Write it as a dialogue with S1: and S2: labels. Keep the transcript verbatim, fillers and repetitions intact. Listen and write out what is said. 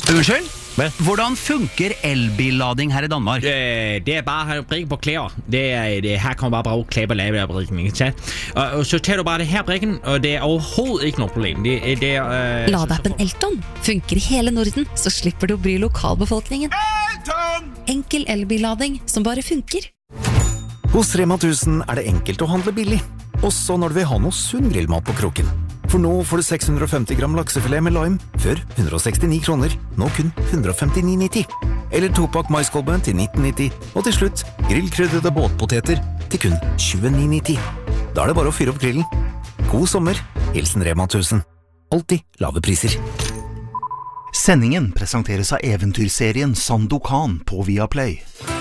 S1: Unnskyld?
S2: Hvad?
S1: Hvordan funker elbillading her i Danmark?
S2: Øh, det er bare brikken på klæder. Det er, det, her kommer bare bruge klæber lave af brikken, ikke sant? Og, og så tager du bare det her brikken, og det er overhovedet ikke noe problem. Det, det er, øh,
S3: Ladeappen Elton funker i hele Norden, så slipper du å bry lokalbefolkningen.
S4: Elton!
S3: Enkel elbillading som bare funker.
S5: Hos Rema tusen er det enkelt å handle billig, også når du vil ha noe sunn grillmat på kroken. For nå får du seks hundre og femti gram laksefilet med lime, før hundre og sekstini kroner, nå kun hundre og femtini nitti. Eller topakk maiskolbe til nitten nitti, og til slutt grillkrydrede båtpoteter til kun tjueni nitti. Da er det bare å fyre opp grillen. God sommer, hilsen Rema tusen. Alltid lave priser.
S6: Sendingen presenteres av eventyrserien Sandokan på Viaplay.